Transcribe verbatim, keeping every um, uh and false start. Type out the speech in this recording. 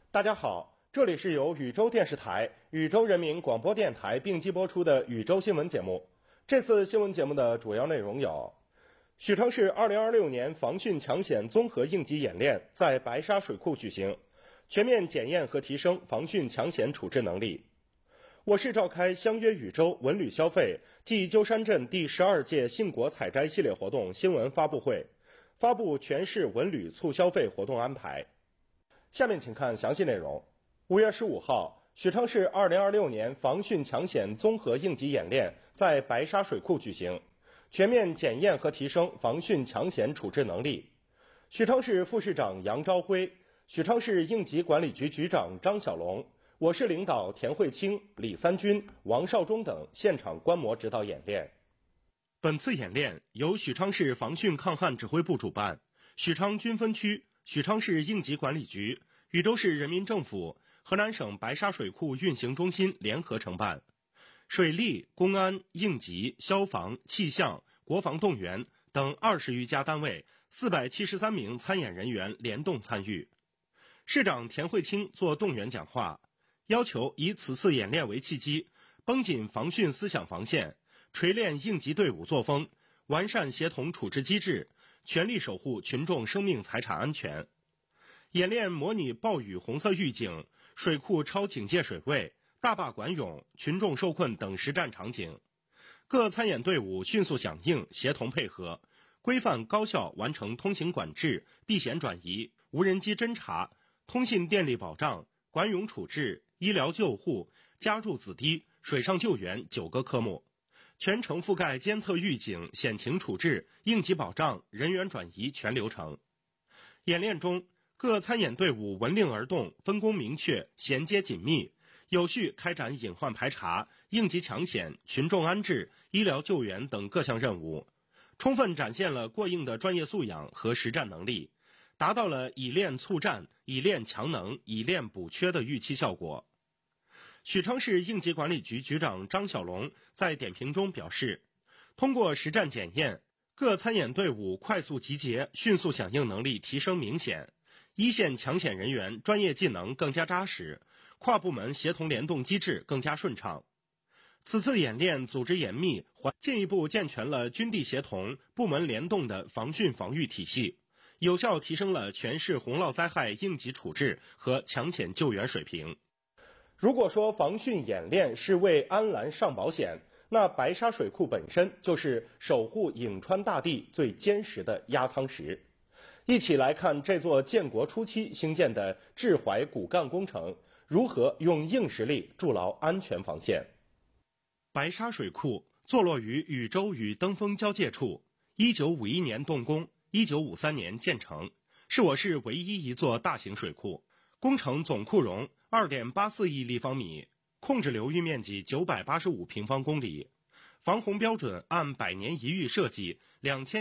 大家好，这里是由禹州电视台、禹州人民广播电台并机播出的禹州新闻节目。这次新闻节目的主要内容有：许昌市二零二六年防汛抢险综合应急演练在白沙水库举行，全面检验和提升防汛抢险处置能力。我市召开相约禹州文旅消费暨鸠山镇第十二届信果采摘系列活动新闻发布会，发布全市文旅促消费活动安排。下面请看详细内容。五月十五号，许昌市二零二六年防汛抢险综合应急演练在白沙水库举行，全面检验和提升防汛抢险处置能力。许昌市副市长杨朝辉、许昌市应急管理局局长张小龙、我市领导田慧清、李三军、王少忠等现场观摩指导演练。本次演练由许昌市防汛抗旱指挥部主办，许昌军分区、许昌市应急管理局、禹州市人民政府、河南省白沙水库运行中心联合承办，水利、公安、应急、消防、气象、国防动员等二十余家单位、四百七十三名参演人员联动参与。市长田慧清作动员讲话，要求以此次演练为契机，绷紧防汛思想防线，锤炼应急队伍作风，完善协同处置机制，全力守护群众生命财产安全。演练模拟暴雨红色预警、水库超警戒水位、大坝管涌、群众受困等实战场景。各参演队伍迅速响应，协同配合，规范高效完成通行管制、避险转移、无人机侦察、通信电力保障、管涌处置、医疗救护、家住子堤、水上救援九个科目，全程覆盖监测预警、险情处置、应急保障、人员转移全流程。演练中，各参演队伍闻令而动，分工明确，衔接紧密，有序开展隐患排查、应急抢险、群众安置、医疗救援等各项任务，充分展现了过硬的专业素养和实战能力，达到了以练促战、以练强能、以练补缺的预期效果。许昌市应急管理局局长张小龙在点评中表示，通过实战检验，各参演队伍快速集结、迅速响应能力提升明显，一线抢险人员专业技能更加扎实，跨部门协同联动机制更加顺畅。此次演练组织严密，进一步健全了军地协同、部门联动的防汛防御体系，有效提升了全市洪涝灾害应急处置和抢险救援水平。如果说防汛演练是为安澜上保险，那白沙水库本身就是守护颍川大地最坚实的压舱石。一起来看这座建国初期兴建的治淮骨干工程如何用硬实力筑牢安全防线。白沙水库坐落于禹州与登封交界处，一九五一年动工，一九五三年建成，是我市唯一一座大型水库。工程总库容 二点八四亿立方米，控制流域面积九百八十五平方公里，防洪标准按百年一遇设计两千